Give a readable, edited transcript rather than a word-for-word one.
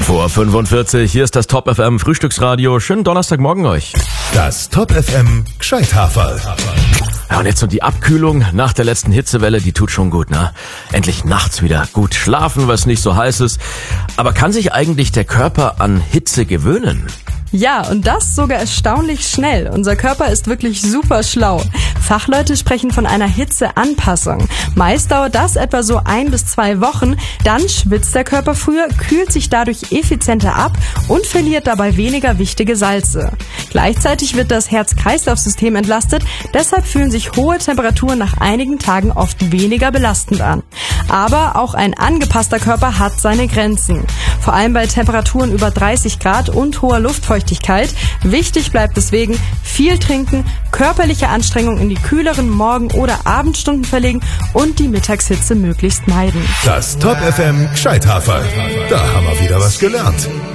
4:45, hier ist das Top FM Frühstücksradio. Schönen Donnerstagmorgen euch. Das Top FM Gescheithaferl. Ja, und jetzt so die Abkühlung nach der letzten Hitzewelle, die tut schon gut, ne? Endlich nachts wieder gut schlafen, was nicht so heiß ist. Aber kann sich eigentlich der Körper an Hitze gewöhnen? Ja, und das sogar erstaunlich schnell. Unser Körper ist wirklich super schlau. Fachleute sprechen von einer Hitzeanpassung. Meist dauert das etwa so 1 bis 2 Wochen. Dann schwitzt der Körper früher, kühlt sich dadurch effizienter ab und verliert dabei weniger wichtige Salze. Gleichzeitig wird das Herz-Kreislauf-System entlastet. Deshalb fühlen sich hohe Temperaturen nach einigen Tagen oft weniger belastend an. Aber auch ein angepasster Körper hat seine Grenzen. Vor allem bei Temperaturen über 30 Grad und hoher Luftfeuchtigkeit. Wichtig bleibt deswegen viel trinken, körperliche Anstrengung in die kühleren Morgen- oder Abendstunden verlegen und die Mittagshitze möglichst meiden. Das Top FM Gescheithaferl. Da haben wir wieder was gelernt.